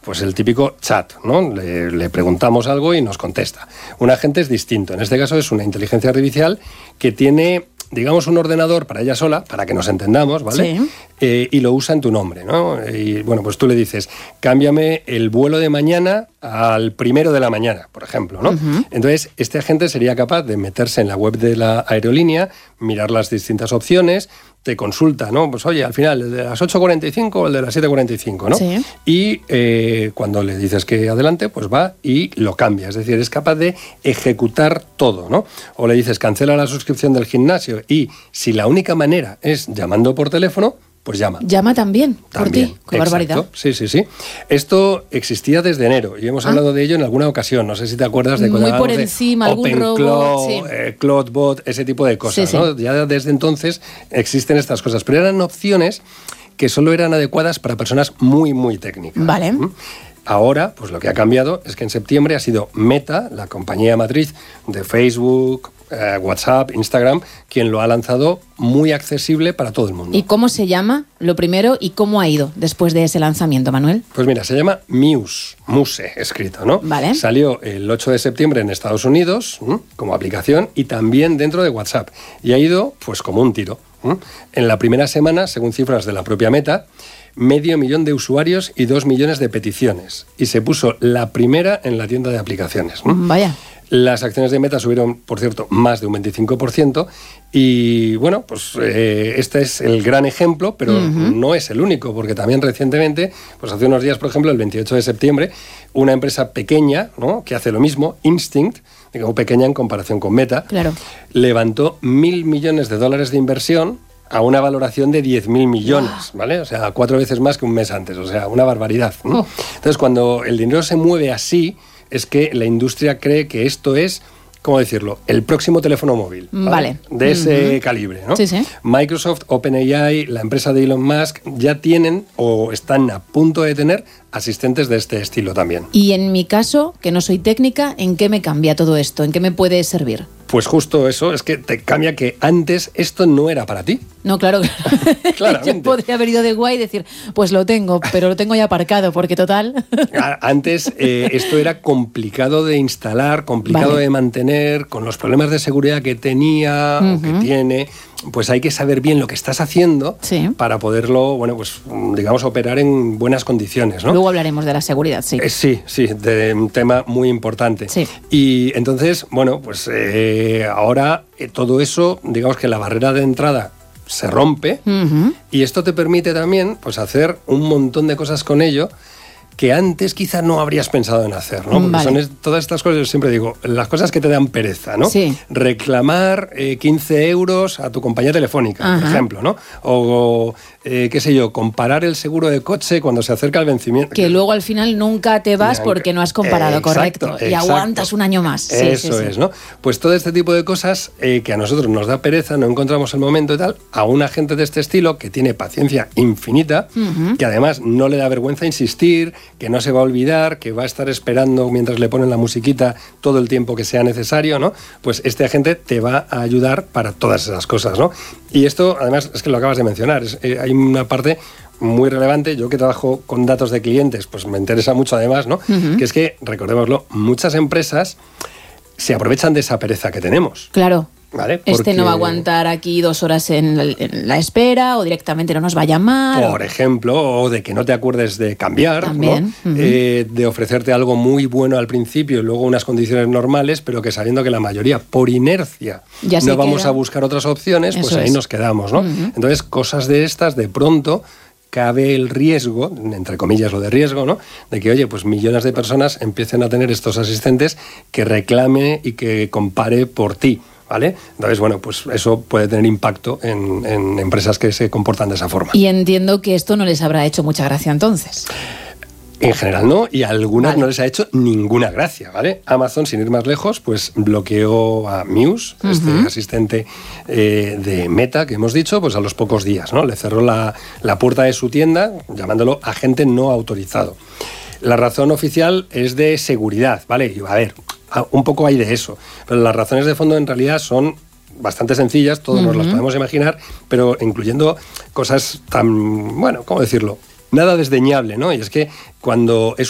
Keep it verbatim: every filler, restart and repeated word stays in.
pues el típico chat, ¿no? Le, le preguntamos algo y nos contesta. Un agente es distinto. En este caso es una inteligencia artificial que tiene, digamos, un ordenador para ella sola, para que nos entendamos, ¿vale? Sí. Eh, y lo usa en tu nombre, ¿no? Y bueno, pues tú le dices, cámbiame el vuelo de mañana al primero de la mañana, por ejemplo, ¿no? Uh-huh. Entonces, este agente sería capaz de meterse en la web de la aerolínea, mirar las distintas opciones, te consulta, ¿no? Pues oye, al final, el de las ocho cuarenta y cinco o el de las siete cuarenta y cinco, ¿no? Sí. Y eh, cuando le dices que adelante, pues va y lo cambia. Es decir, es capaz de ejecutar todo, ¿no? O le dices, cancela la suscripción del gimnasio y si la única manera es llamando por teléfono, pues llama. Llama también, por También, ti. Qué barbaridad. Exacto. Sí, sí, sí. Esto existía desde enero y hemos ah. hablado de ello en alguna ocasión. No sé si te acuerdas de cuando Muy por encima, algún Open robot, Cloud, sí. eh, CloudBot, ese tipo de cosas, sí, sí. ¿no? Ya desde entonces existen estas cosas, pero eran opciones que solo eran adecuadas para personas muy, muy técnicas. Vale. ¿Mm? Ahora, pues lo que ha cambiado es que en septiembre ha sido Meta, la compañía matriz de Facebook, eh, WhatsApp, Instagram, quien lo ha lanzado muy accesible para todo el mundo. ¿Y cómo se llama, lo primero, y cómo ha ido después de ese lanzamiento, Manuel? Pues mira, se llama Muse, Muse escrito, ¿no? Vale. Salió el ocho de septiembre en Estados Unidos, ¿m? como aplicación, y también dentro de WhatsApp. Y ha ido, pues, como un tiro. ¿m? En la primera semana, según cifras de la propia Meta, medio millón de usuarios y dos millones de peticiones. Y se puso la primera en la tienda de aplicaciones. ¿m? Vaya. Las acciones de Meta subieron, por cierto, más de un veinticinco por ciento y, bueno, pues eh, este es el gran ejemplo, pero uh-huh. no es el único, porque también recientemente, pues hace unos días, por ejemplo, el veintiocho de septiembre, una empresa pequeña, ¿no?, que hace lo mismo, Instinct, digamos pequeña en comparación con Meta, claro. levantó mil millones de dólares de inversión a una valoración de diez mil millones, ¿vale? O sea, cuatro veces más que un mes antes, o sea, una barbaridad, ¿no? Oh. Entonces, cuando el dinero se mueve así, es que la industria cree que esto es, ¿cómo decirlo?, el próximo teléfono móvil, ¿vale? Vale. De ese uh-huh. calibre, ¿no? Sí, sí. Microsoft, OpenAI, la empresa de Elon Musk, ya tienen o están a punto de tener asistentes de este estilo también. Y en mi caso, que no soy técnica, ¿en qué me cambia todo esto? ¿En qué me puede servir? Pues justo eso, es que te cambia que antes esto no era para ti. No, claro, claro. Yo podría haber ido de guay y decir, pues lo tengo, pero lo tengo ya aparcado, porque total... Antes eh, esto era complicado de instalar, complicado vale. de mantener, con los problemas de seguridad que tenía uh-huh. o que tiene... pues hay que saber bien lo que estás haciendo sí. para poderlo, bueno, pues digamos, operar en buenas condiciones, ¿no? Luego hablaremos de la seguridad, sí. Eh, sí, sí, de un tema muy importante. Sí. Y entonces, bueno, pues eh, ahora eh, todo eso, digamos que la barrera de entrada se rompe uh-huh. y esto te permite también, pues, hacer un montón de cosas con ello que antes quizá no habrías pensado en hacer, ¿no? Porque vale. son es, todas estas cosas, yo siempre digo, las cosas que te dan pereza, ¿no? Sí. Reclamar eh, quince euros a tu compañía telefónica, Ajá. por ejemplo, ¿no? O, eh, qué sé yo, comparar el seguro de coche cuando se acerca el vencimiento. Que luego al final nunca te vas porque no has comparado, exacto, correcto. Y exacto. aguantas un año más. Sí, Eso sí, es, sí. ¿no? Pues todo este tipo de cosas eh, que a nosotros nos da pereza, no encontramos el momento y tal, a una gente de este estilo que tiene paciencia infinita, uh-huh. que además no le da vergüenza insistir, que no se va a olvidar, que va a estar esperando mientras le ponen la musiquita todo el tiempo que sea necesario, ¿no? Pues este agente te va a ayudar para todas esas cosas, ¿no? Y esto, además, es que lo acabas de mencionar, es, eh, hay una parte muy relevante, yo que trabajo con datos de clientes, pues me interesa mucho además, ¿no? Uh-huh. Que es que, recordémoslo, muchas empresas se aprovechan de esa pereza que tenemos. Claro. ¿Vale? Porque... Este no va a aguantar aquí dos horas en la, en la espera o directamente no nos va a llamar. Por o... ejemplo, o de que no te acuerdes de cambiar, También. ¿no? Uh-huh. eh, de ofrecerte algo muy bueno al principio y luego unas condiciones normales, pero que sabiendo que la mayoría, por inercia, ya no vamos queda. a buscar otras opciones, pues Eso ahí es. nos quedamos, ¿no? Uh-huh. Entonces, cosas de estas, de pronto... cabe el riesgo, entre comillas lo de riesgo, ¿no? De que, oye, pues millones de personas empiecen a tener estos asistentes que reclame y que compare por ti, ¿vale? Entonces, bueno, pues eso puede tener impacto en, en empresas que se comportan de esa forma. Y entiendo que esto no les habrá hecho mucha gracia entonces. En general no, y a algunas vale. no les ha hecho ninguna gracia, ¿vale? Amazon, sin ir más lejos, pues bloqueó a Muse, uh-huh. este asistente eh, de Meta que hemos dicho, pues a los pocos días, ¿no? Le cerró la, la puerta de su tienda, llamándolo agente no autorizado. La razón oficial es de seguridad, ¿vale? Y a ver, un poco hay de eso, pero las razones de fondo en realidad son bastante sencillas, todos uh-huh. nos las podemos imaginar, pero incluyendo cosas tan, bueno, ¿cómo decirlo?, nada desdeñable, ¿no? Y es que cuando es